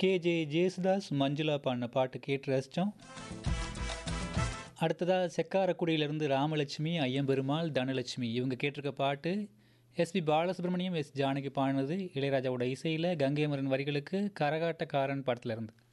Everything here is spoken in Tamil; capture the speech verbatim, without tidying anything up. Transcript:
கேஜே ஜேசுதாஸ் மஞ்சுளா பாடின பாட்டு கேட்டு ரசித்தோம். அடுத்ததாக செக்காரக்குடியிலிருந்து ராமலட்சுமி, ஐயம்பெருமாள், தனலட்சுமி இவங்க கேட்டிருக்க பாட்டு எஸ்பி பாலசுப்ரமணியம், எஸ் ஜானகி பாடினது. இளையராஜாவோட இசையில் கங்கை அமரன் வரிகளுக்கு கரகாட்டக்காரன் படத்தில் இருந்து.